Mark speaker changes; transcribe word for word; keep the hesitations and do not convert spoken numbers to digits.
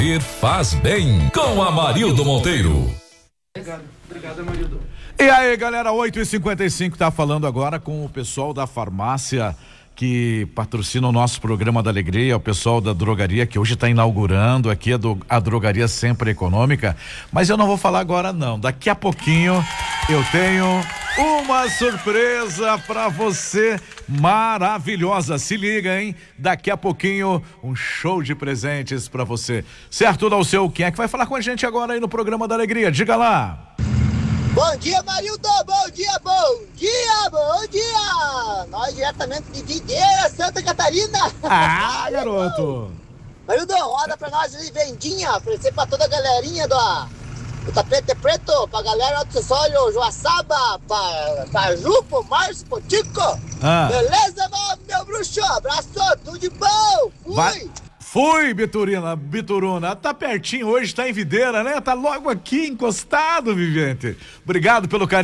Speaker 1: Faz bem com Amarildo Monteiro.
Speaker 2: Obrigado, obrigado, Amarildo.
Speaker 3: E aí, galera, oito e cinquenta e cinco, tá falando agora com o pessoal da farmácia que patrocina o nosso programa da alegria, o pessoal da drogaria que hoje está inaugurando aqui a, do, a drogaria Sempre Econômica, mas eu não vou falar agora não, daqui a pouquinho eu tenho uma surpresa para você maravilhosa, se liga, hein? Daqui a pouquinho um show de presentes para você, certo, Dalceu? Quem é que vai falar com a gente agora aí no programa da alegria? Diga lá.
Speaker 4: Bom dia, Marildo, bom dia, bom dia, bom dia! Nós diretamente de Videira, Santa Catarina.
Speaker 3: Ah, garoto!
Speaker 4: Marildo, roda pra nós aí, vendinha, oferecer pra toda a galerinha do, do Tapete Preto, pra galera do acessório Joaçaba, pra, pra Ju, pro Márcio, pro Tico. Ah. Beleza, meu, meu bruxo? Abraço, tudo de bom! Fui!
Speaker 3: Vai. Fui, Biturina, Bituruna, tá pertinho hoje, tá em Videira, né? Tá logo aqui, encostado, Vivente. Obrigado pelo carinho.